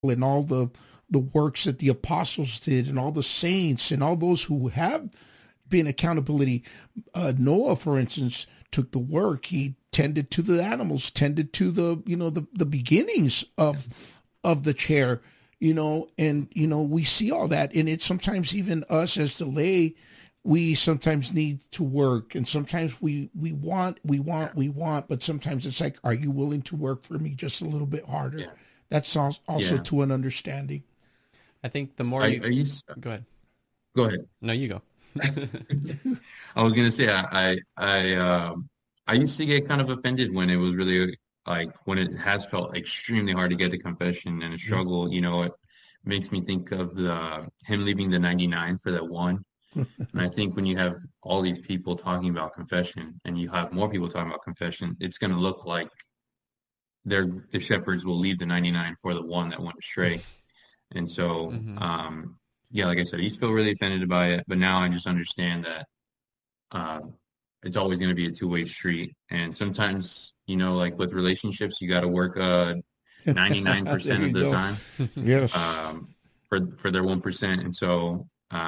and all the works that the apostles did and all the saints and all those who have been accountability. Noah, for instance, took the work. He tended to the animals, tended to the beginnings of the chair, and we see all that. And it's sometimes even us as the lay, we sometimes need to work, and sometimes we want, but sometimes it's like, are you willing to work for me just a little bit harder? Yeah. That's also to an understanding. I think the more go ahead. Go ahead. No, you go. I was gonna say I used to get kind of offended when it was really like when it has felt extremely hard to get to confession and a struggle. It makes me think of the him leaving the 99 for that one. And I think when you have all these people talking about confession and you have more people talking about confession, it's going to look like the shepherds will leave the 99 for the one that went astray. And so, yeah, like I said, I used to feel really offended by it, but now I just understand that it's always going to be a two-way street. And sometimes, like with relationships, you got to work 99% of the time Yes. For their 1%. And so,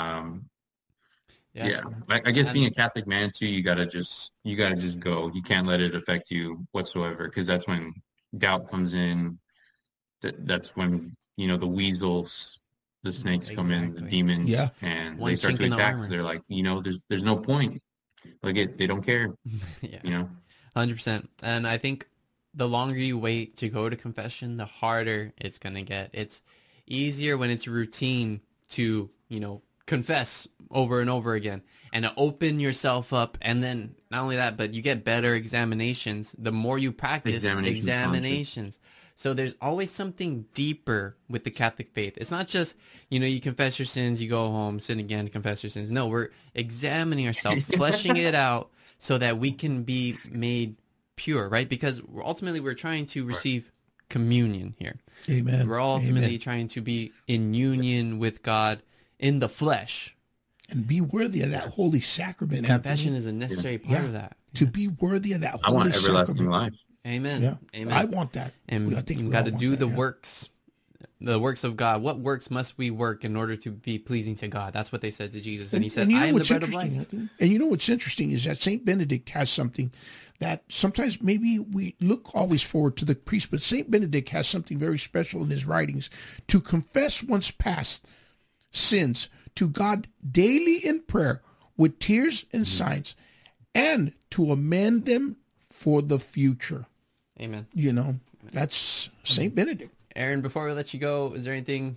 yeah, I guess being a Catholic man too, you gotta just go. You can't let it affect you whatsoever, because that's when doubt comes in. That's when the weasels, the snakes come in, the demons, and One they start chink to in the attack. armor. They're like, there's no point. Like they don't care. Yeah. 100%. And I think the longer you wait to go to confession, the harder it's going to get. It's easier when it's routine to, confess over and over again and to open yourself up. And then not only that, but you get better examinations. The more you practice examinations. So there's always something deeper with the Catholic faith. It's not just, you confess your sins, you go home, sin again, confess your sins. No, we're examining ourselves, fleshing it out so that we can be made pure, right? Because ultimately we're trying to receive communion here. Amen. We're ultimately trying to be in union with God in the flesh. And be worthy of that holy sacrament. Confession is a necessary part of that. To be worthy of that holy I want everlasting sacrament. life. Amen. Yeah. Amen. I want that. And I think you we got all to want do that, the works of God. What works must we work in order to be pleasing to God? That's what they said to Jesus. And he said, I am the bread of life. And you know what's interesting is that St. Benedict has something that sometimes maybe we look always forward to the priest, but St. Benedict has something very special in his writings: to confess one's past sins to God daily in prayer with tears and signs, and to amend them for the future. Amen. That's St. Benedict. Aaron, before we let you go, is there anything,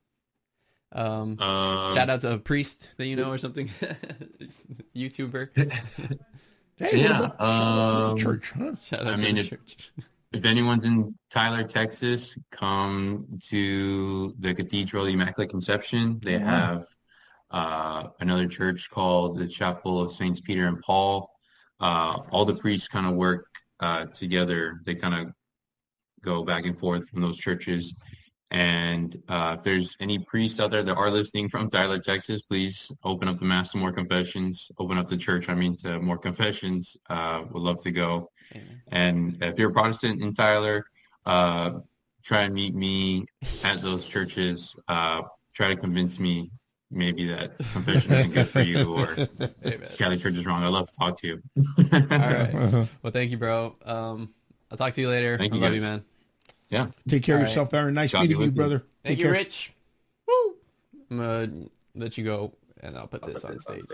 shout out to a priest that you know or something? YouTuber. Hey, Yeah, shout out to the church, huh? Shout out to the church. If anyone's in Tyler, Texas, come to the Cathedral Immaculate Conception. They have another church called the Chapel of Saints Peter and Paul. All the priests kind of work together. They kind of go back and forth from those churches. And if there's any priests out there that are listening from Tyler, Texas, please open up the Mass to more confessions. Open up the church, to more confessions. Would love to go. Amen. And if you're a Protestant in Tyler, try and meet me at those churches. Try to convince me maybe that confession isn't good for you, or Catholic Church is wrong. I'd love to talk to you. All right. Well, thank you, bro. I'll talk to you later. Thank you, I love guys. you, man. Yeah. Take care of yourself, Aaron. Nice God meeting be you, with you. brother. Thank Take you, care. Rich. Woo! I'm going to let you go, and I'll put this on stage.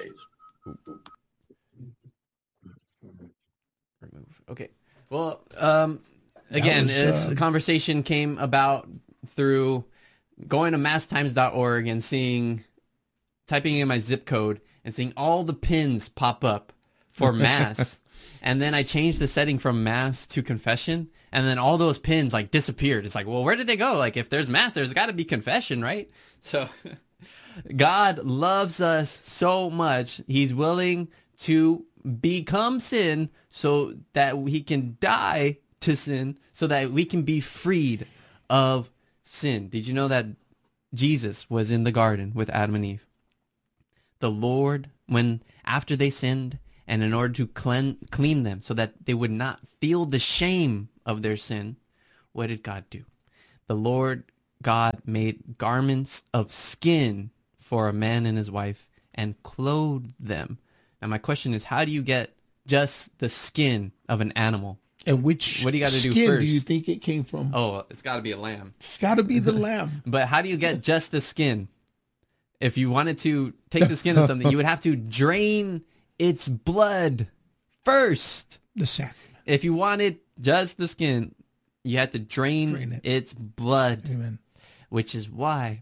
Remove. Okay. Well, again, this conversation came about through going to masstimes.org and typing in my zip code and seeing all the pins pop up for mass. And then I changed the setting from mass to confession. And then all those pins disappeared. It's like, well, where did they go? If there's mass, there's got to be confession, right? So God loves us so much. He's willing to become sin so that he can die to sin so that we can be freed of sin. Did you know that Jesus was in the garden with Adam and Eve? The Lord, after they sinned, and in order to clean them so that they would not feel the shame of their sin, what did God do? The Lord God made garments of skin for a man and his wife and clothed them. Now my question is, how do you get just the skin of an animal? And what do you got to do first? Do you think it came from? Oh, it's got to be a lamb. It's got to be the lamb. But how do you get just the skin? If you wanted to take the skin of something, you would have to drain its blood first. The sacrament. If you wanted just the skin, you had to drain its blood. Amen. Which is why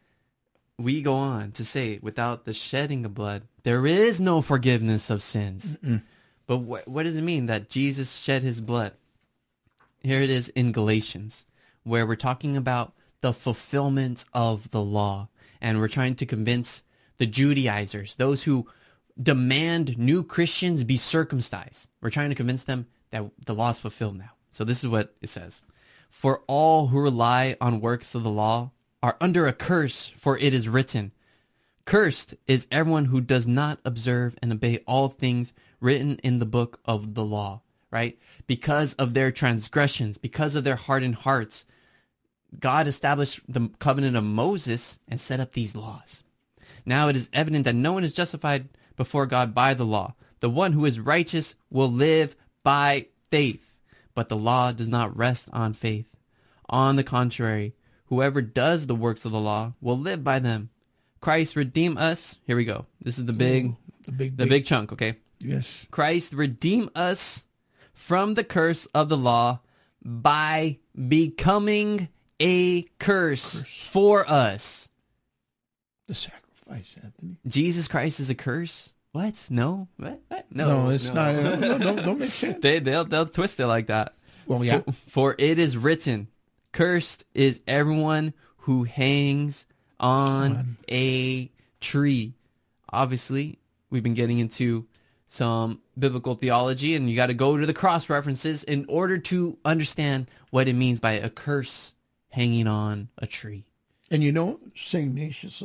we go on to say, without the shedding of blood, there is no forgiveness of sins. Mm-mm. But what does it mean that Jesus shed his blood? Here it is in Galatians, where we're talking about the fulfillment of the law. And we're trying to convince the Judaizers, those who demand new Christians be circumcised. We're trying to convince them that the law is fulfilled now. So this is what it says. For all who rely on works of the law are under a curse, for it is written, cursed is everyone who does not observe and obey all things written in the book of the law, right? Because of their transgressions, because of their hardened hearts, God established the covenant of Moses and set up these laws. Now it is evident that no one is justified before God by the law. The one who is righteous will live by faith, but the law does not rest on faith. On the contrary, whoever does the works of the law will live by them. Christ redeemed us. Here we go. This is the big chunk, okay? Yes. Christ redeemed us from the curse of the law by becoming a curse for us. The sacrifice, Anthony. Jesus Christ is a curse? What? No? What? No, it's not. No, don't make sense. They'll twist it like that. Well, yeah. For it is written, cursed is everyone who hangs on a tree. Obviously, we've been getting into some biblical theology, and you got to go to the cross references in order to understand what it means by a curse hanging on a tree. And St. Ignatius,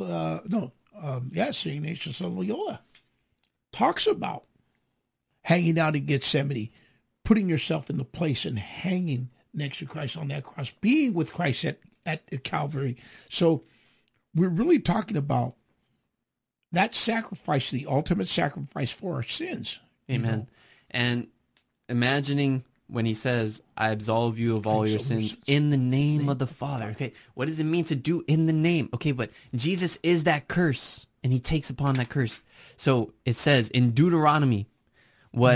St. Ignatius of Loyola talks about hanging out in Gethsemane, putting yourself in the place and hanging next to Christ on that cross, being with Christ at Calvary. So we're really talking about that sacrifice, the ultimate sacrifice for our sins. Amen. And imagining when he says, I absolve you of all your sins in the name of the Father. Okay, what does it mean to do in the name? Okay, but Jesus is that curse, and he takes upon that curse. So it says in Deuteronomy, what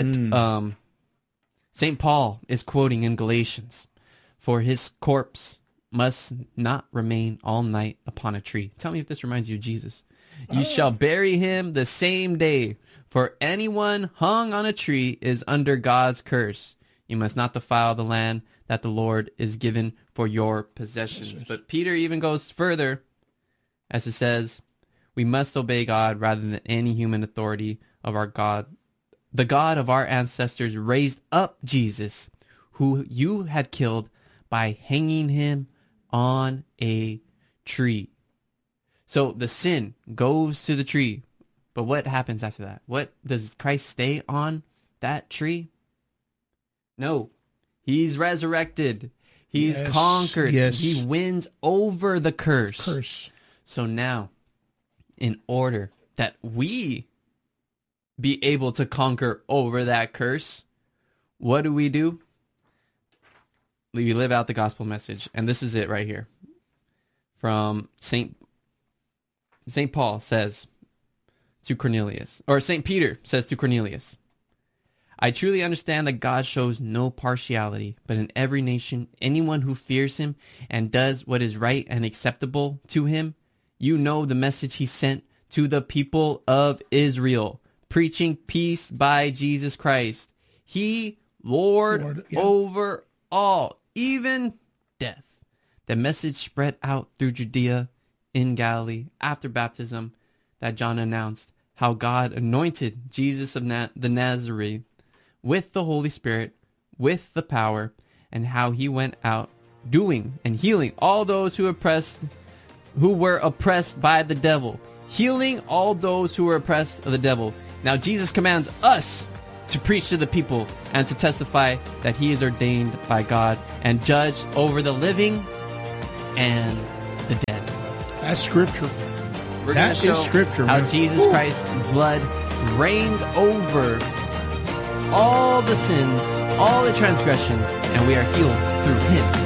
St. Paul is quoting in Galatians, for his corpse must not remain all night upon a tree. Tell me if this reminds you of Jesus. You shall bury him the same day, for anyone hung on a tree is under God's curse. You must not defile the land that the Lord is given for your possessions. But Peter even goes further, as it says, we must obey God rather than any human authority of our God. The God of our ancestors raised up Jesus, who you had killed by hanging him on a tree. So the sin goes to the tree. But what happens after that? What does Christ stay on that tree? No. He's resurrected. He's conquered. Yes. He wins over the curse. So now, in order that we be able to conquer over that curse, what do? We live out the gospel message. And this is it right here. From St. Paul says to Cornelius, or St. Peter says to Cornelius, I truly understand that God shows no partiality, but in every nation, anyone who fears him and does what is right and acceptable to him, you know the message he sent to the people of Israel, preaching peace by Jesus Christ. He, Lord over all, even death. The message spread out through Judea, in Galilee, after baptism, that John announced how God anointed Jesus of the Nazarene with the Holy Spirit, with the power, and how he went out doing and healing all those who were oppressed by the devil. Healing all those who were oppressed of the devil. Now Jesus commands us to preach to the people and to testify that he is ordained by God and judge over the living and That's scripture. We're That gonna show is scripture, how man. Jesus Woo. Christ's blood reigns over all the sins, all the transgressions, and we are healed through him.